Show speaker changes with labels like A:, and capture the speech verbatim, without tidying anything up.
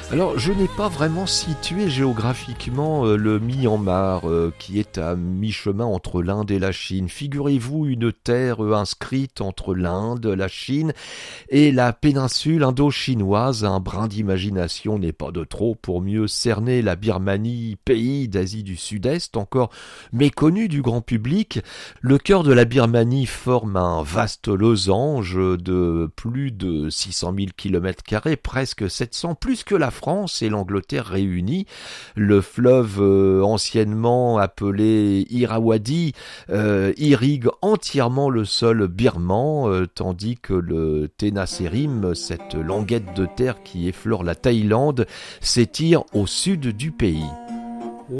A: Alors, je n'ai pas vraiment situé géographiquement euh, le Myanmar, euh, qui est à mi-chemin entre l'Inde et la Chine. Figurez-vous une terre euh, inscrite entre l'Inde, la Chine et la péninsule indo-chinoise. Un brin d'imagination n'est pas de trop pour mieux cerner la Birmanie, pays d'Asie du Sud-Est, encore méconnu du grand public. Le cœur de la Birmanie forme un vaste losange de plus de six cent mille kilomètres carrés, presque sept cents, plus que la France et l'Angleterre réunies. Le fleuve euh, anciennement appelé Irrawaddy euh, irrigue entièrement le sol birman, euh, tandis que le Tenasserim, cette languette de terre qui effleure la Thaïlande, s'étire au sud du pays.